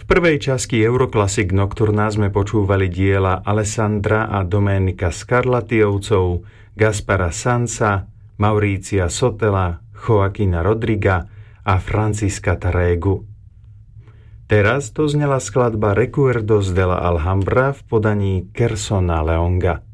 prvej časti Euroclassic Nocturna sme počúvali diela Alessandra a Domenica Scarlattiovcov, Gaspara Sansa, Maurícia Sotela, Joaquina Rodriga a Francisca Tarregu. Teraz doznela skladba Recuerdos de la Alhambra v podaní Kersona Leonga.